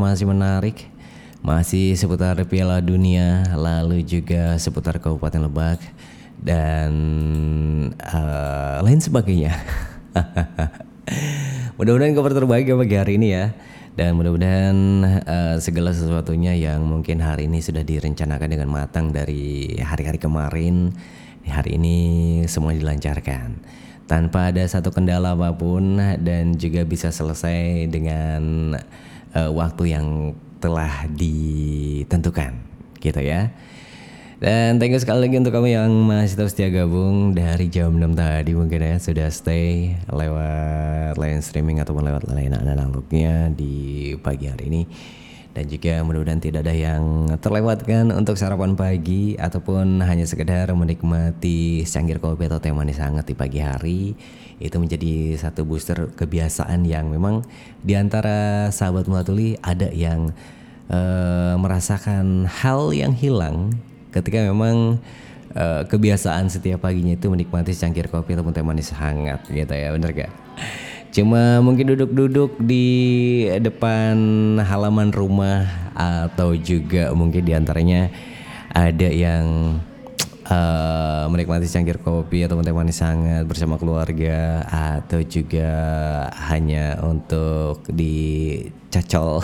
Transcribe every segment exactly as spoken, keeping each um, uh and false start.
informasi menarik, masih seputar Piala Dunia, lalu juga seputar Kabupaten Lebak dan uh, lain sebagainya. Mudah-mudahan kabar terbaik ya pagi hari ini ya. Dan mudah-mudahan uh, segala sesuatunya yang mungkin hari ini sudah direncanakan dengan matang dari hari-hari kemarin, hari ini semua dilancarkan tanpa ada satu kendala apapun dan juga bisa selesai dengan uh, waktu yang telah ditentukan gitu ya. Dan thank you sekali lagi untuk kamu yang masih terus setia gabung dari jam enam tadi mungkin ya, sudah stay lewat line streaming ataupun lewat layanan analognya di pagi hari ini. Dan juga mudah-mudahan tidak ada yang terlewatkan untuk sarapan pagi ataupun hanya sekedar menikmati secangkir kopi atau teh manis hangat di pagi hari. Itu menjadi satu booster kebiasaan yang memang diantara sahabat Mulatuli ada yang uh, merasakan hal yang hilang ketika memang uh, kebiasaan setiap paginya itu menikmati secangkir kopi ataupun teh manis hangat gitu ya, bener gak? Cuma mungkin duduk-duduk di depan halaman rumah atau juga mungkin diantaranya ada yang uh, menikmati secangkir kopi atau teh manis hangat bersama keluarga atau juga hanya untuk dicacol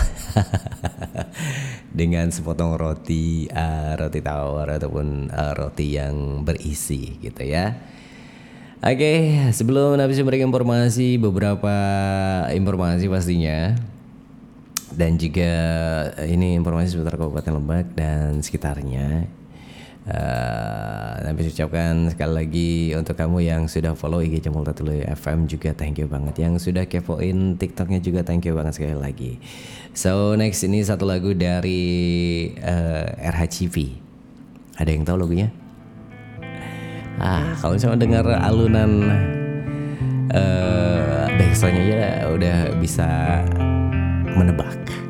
dengan sepotong roti, uh, roti tawar ataupun uh, roti yang berisi gitu ya. Oke, okay, sebelum habis memberikan informasi, beberapa informasi pastinya, dan juga ini informasi seputar Kabupaten Lebak dan sekitarnya. Uh, Nabi ucapkan sekali lagi untuk kamu yang sudah follow I G Mulatuli F M juga thank you banget. Yang sudah kepoin TikToknya juga thank you banget sekali lagi. So next ini satu lagu dari uh, R H C V. Ada yang tahu lagunya? Ah, kalau misalnya dengar alunan uh, backsoundnya aja udah bisa menebak.